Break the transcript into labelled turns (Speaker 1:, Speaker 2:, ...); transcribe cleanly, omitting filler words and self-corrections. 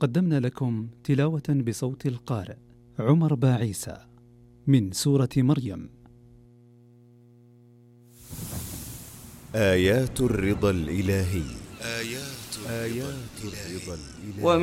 Speaker 1: قدمنا لكم تلاوة بصوت القارئ عمر باعيسى من سورة مريم.
Speaker 2: آيات الرضا الإلهي.
Speaker 3: آيات الرضا الإلهي.